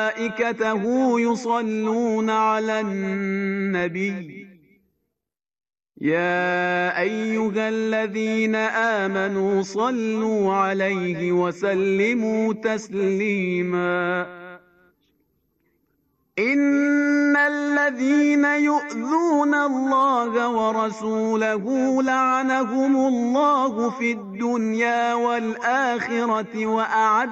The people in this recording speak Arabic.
وملائكته يصلون على النبي يا أيها الذين آمنوا صلوا عليه وسلموا تسليما إن الذين يؤذون الله ورسوله لعنهم الله في الدنيا والآخرة وأعد